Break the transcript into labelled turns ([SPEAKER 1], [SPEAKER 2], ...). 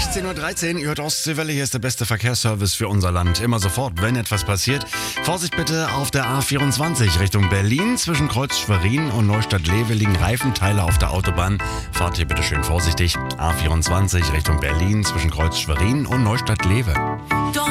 [SPEAKER 1] 16.13 Uhr, ihr hört Ostseewelle, hier ist der beste Verkehrsservice für unser Land. Immer sofort, wenn etwas passiert. Vorsicht bitte auf der A24 Richtung Berlin. Zwischen Kreuz Schwerin und Neustadt-Lewe liegen Reifenteile auf der Autobahn. Fahrt hier bitte schön vorsichtig. A24 Richtung Berlin zwischen Kreuz Schwerin und Neustadt-Lewe.